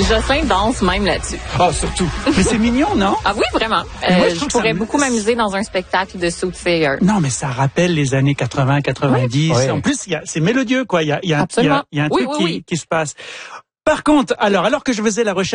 Jocelyn danse même là-dessus. Ah, surtout. Mais c'est mignon, non? Ah oui, vraiment. Moi, je pourrais beaucoup m'amuser dans un spectacle de Soothsayer. Non, mais ça rappelle les années 80, 90. Oui. En plus, c'est mélodieux, quoi. Il y a un Absolument. truc Oui. qui se passe. Par contre, alors que je faisais la recherche